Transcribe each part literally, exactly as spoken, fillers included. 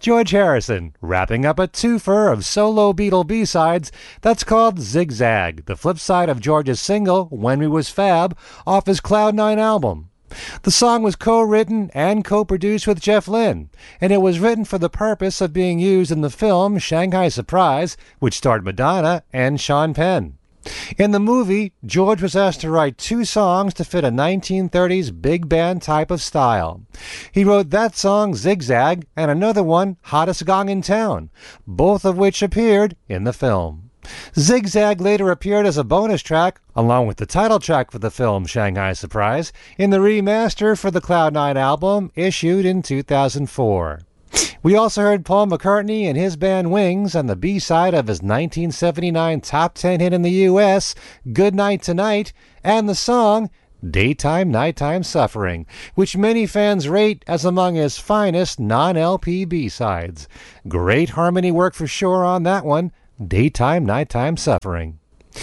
George Harrison, wrapping up a twofer of solo Beatle B-sides that's called Zigzag, the flip side of George's single, When We Was Fab, off his Cloud Nine album. The song was co-written and co-produced with Jeff Lynne, and it was written for the purpose of being used in the film Shanghai Surprise, which starred Madonna and Sean Penn. In the movie, George was asked to write two songs to fit a nineteen thirties big band type of style. He wrote that song, Zigzag, and another one, Hottest Gong in Town, both of which appeared in the film. Zigzag later appeared as a bonus track, along with the title track for the film Shanghai Surprise, in the remaster for the Cloud Nine album issued in two thousand four. We also heard Paul McCartney and his band Wings on the B-side of his nineteen seventy-nine top ten hit in the U S, Good Night Tonight, and the song Daytime Nighttime Suffering, which many fans rate as among his finest non-L P B-sides. Great harmony work for sure on that one, Daytime Nighttime Suffering.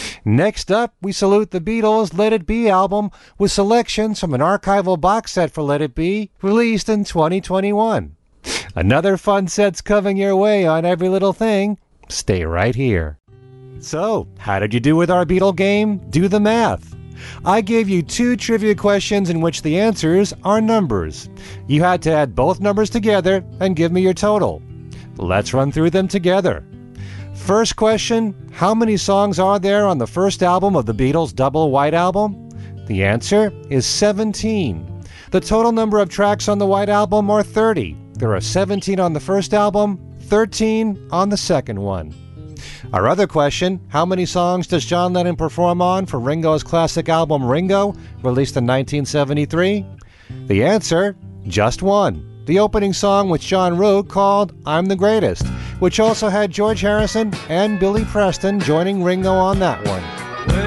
Next up, we salute the Beatles' Let It Be album with selections from an archival box set for Let It Be, released in twenty twenty-one. Another fun set's coming your way on Every Little Thing. Stay right here. So, how did you do with our Beatle game? Do the math. I gave you two trivia questions in which the answers are numbers. You had to add both numbers together and give me your total. Let's run through them together. First question, how many songs are there on the first album of the Beatles' Double White Album? The answer is seventeen. The total number of tracks on the White Album are thirty. There are seventeen on the first album, thirteen on the second one. Our other question, how many songs does John Lennon perform on for Ringo's classic album Ringo, released in nineteen seventy-three? The answer, just one. The opening song which John wrote called I'm the Greatest, which also had George Harrison and Billy Preston joining Ringo on that one.